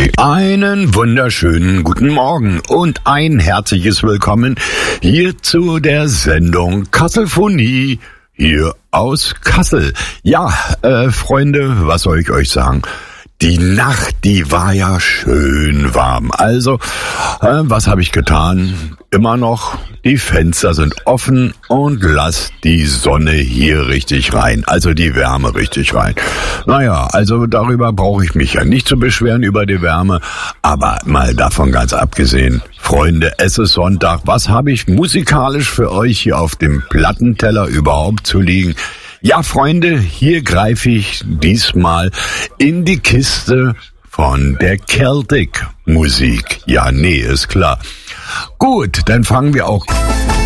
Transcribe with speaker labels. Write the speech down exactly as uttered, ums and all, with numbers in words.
Speaker 1: Einen wunderschönen guten Morgen und ein herzliches Willkommen hier zu der Sendung Kasselphonie hier aus Kassel. Ja, äh, Freunde, was soll ich euch sagen? Die Nacht, die war ja schön warm. Also, äh, was habe ich getan? Immer noch, die Fenster sind offen und lasst die Sonne hier richtig rein, also die Wärme richtig rein. Naja, also darüber brauche ich mich ja nicht zu beschweren über die Wärme, aber mal davon ganz abgesehen, Freunde, es ist Sonntag. Was habe ich musikalisch für euch hier auf dem Plattenteller überhaupt zu liegen? Ja, Freunde, hier greife ich diesmal in die Kiste von der Celtic Musik. Ja, nee, ist klar. Gut, dann fangen wir auch